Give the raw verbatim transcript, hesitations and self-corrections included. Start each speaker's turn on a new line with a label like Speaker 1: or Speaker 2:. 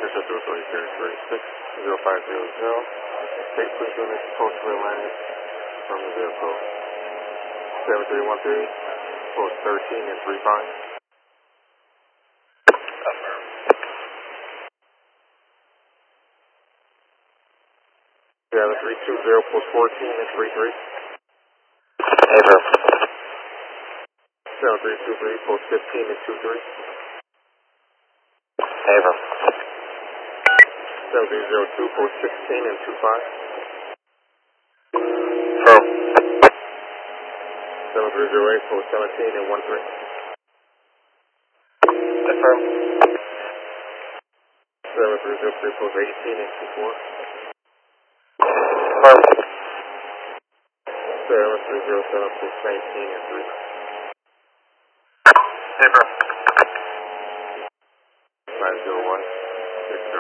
Speaker 1: Official two three three three six zero five zero zero. Take please units post realignment from the vehicle. seven three one three, post thirteen and three five. seven three two zero, post fourteen and three three.
Speaker 2: Affirm.
Speaker 1: seven three two three, post fifteen and two three.
Speaker 2: Affirm.
Speaker 1: seven three zero two, post sixteen and two five.
Speaker 2: Affirm.
Speaker 1: seven three zero eight, post seventeen and one three.
Speaker 2: Affirm.
Speaker 1: seven three zero three, post eighteen and two four.
Speaker 2: Affirm.
Speaker 1: seven three zero seven, post nineteen and three.
Speaker 2: Affirm.
Speaker 1: nine zero one, six